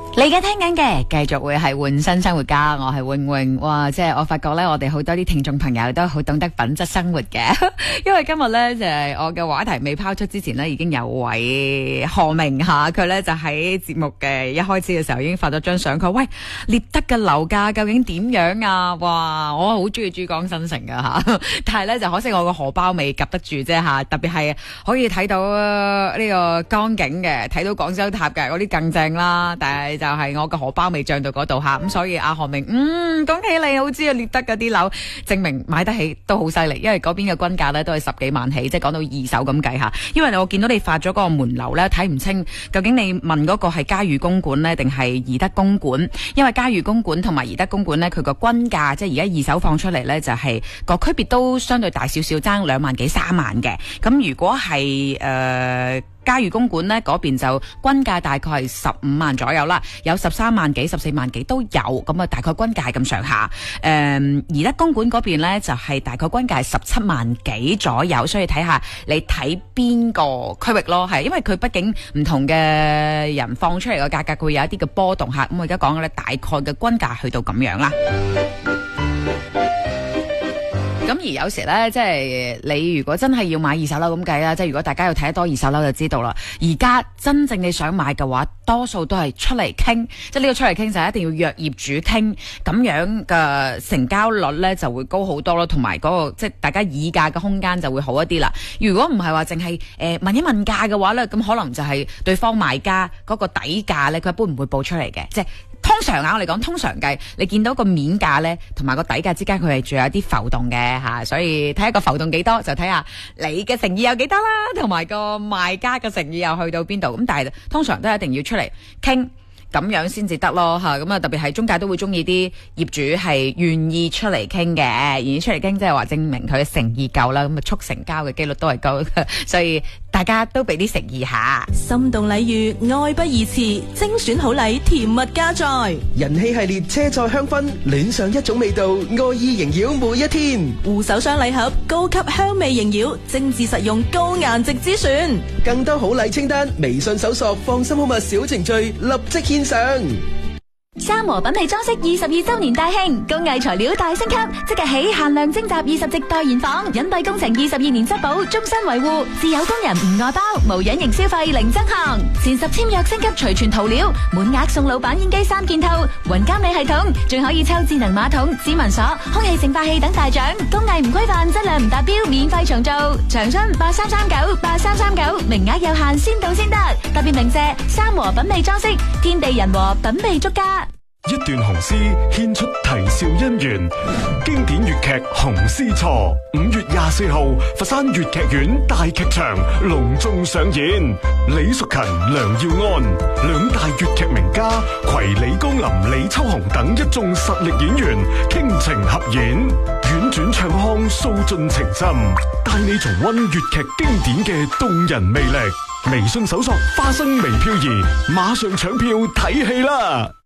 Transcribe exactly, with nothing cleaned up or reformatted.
你而家聽緊嘅繼續會係換新生活家，我係永永。哇，即係我發覺咧，我哋好多啲聽眾朋友都好懂得品質生活嘅。因為今日咧就係、是、我嘅話題未拋出之前呢，已經有位何明吓，佢咧就喺節目嘅一開始嘅時候已經發咗張相，佢喂，獵德嘅樓價究竟點樣啊？哇，我好中意珠江新城噶吓，但係咧就可惜我個荷包未夾得住啫吓，特別係可以睇到呢個江景嘅，睇到廣州塔嘅嗰啲更正啦，但係就係我個荷包未漲到嗰度吓，咁所以阿何明，嗯，恭喜你，好知啊，獵德嗰啲樓證明買得起都好犀利，因為嗰邊嘅均價咧都係十幾萬起，即係講到二手咁計下。因為我見到你發咗嗰個門樓咧，睇唔清究竟你問嗰個係嘉裕公館咧，定係宜德公館？因為嘉裕公館同埋宜德公館咧，佢個均價即係而家二手放出嚟咧，就係個區別都相對大少少，爭兩萬幾三萬嘅。咁如果係誒。呃嘉裕公館呢嗰邊就均價大概係十五萬左右啦，有十三萬幾、十四萬幾都有，咁啊大概均價係咁上下。誒、嗯，宜德公館嗰邊呢就係、是、大概均價係十七萬幾左右，所以睇下你睇邊個區域咯，係因為佢畢竟唔同嘅人放出嚟嘅價格，佢會有一啲嘅波動吓。咁我而家講嘅咧，大概嘅均價去到咁樣啦。咁而有時咧，即係你如果真係要買二手樓咁計啦，即係如果大家要睇得多二手樓就知道啦。而家真正你想買嘅話，多數都係出嚟傾，即係呢個出嚟傾就一定要約業主傾，咁樣嘅成交率咧就會高好多咯，同埋嗰個即係大家議價嘅空間就會好一啲啦。如果唔係話淨係誒問一問價嘅話咧，咁可能就係對方賣家嗰個底價咧，佢一般唔會報出嚟嘅，即係。通常啊，我嚟講通常計，你見到個面價咧，同埋個底價之間，佢係仲有啲浮動嘅吓，所以睇下個浮動幾多，就睇下你嘅誠意有幾多啦，同埋個賣家嘅誠意又去到邊度。咁但係通常都一定要出嚟傾，咁樣先至得咯吓。咁啊，特別係中介都會中意啲業主係願意出嚟傾嘅，願意出嚟傾即係話證明佢嘅誠意夠啦，咁啊促成交嘅幾率都係高，所以。大家都俾啲誠意下， 心動禮遇愛不宜遲，精選好禮甜蜜加載， 人氣系列車載香薰，戀上一種味道，愛意縈繞每一天。 護手霜禮盒，高級香味縈繞，精緻實用高顏值之選。 更多好禮清單，微信搜索放心好物小程序，立即獻上。 三和品味裝飾二十二周年大慶，工藝材料大升級，即日起限量徵集二十席代言房，隱蔽工程二十二年質保，終身維護，自有工人唔外包，無隱形消費零增項，前十簽約升級隨傳塗料，滿額送老闆煙機三件套，雲監理系統，仲可以抽智能馬桶、指紋鎖、空氣淨化器等大獎，工藝唔規範，質量唔達標，免費重做，長春八三三九八三三九，名額有限，先到先得，特別鳴謝三和品味裝飾，天地人和品味足家。 一段紅絲獻出啼笑姻緣，經典粵劇《紅絲錯》五月廿四號佛山粵劇院大劇場隆重上演，李淑勤、梁耀安兩大粵劇名家攜李江林、李秋紅等一眾實力演員傾情合演，婉轉唱腔訴盡情深，帶你重溫粵劇經典嘅動人魅力。微信搜索花生微漂兒，馬上搶票睇戲啦！